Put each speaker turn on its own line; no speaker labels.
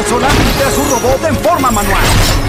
personaje y crea su robot en forma manual.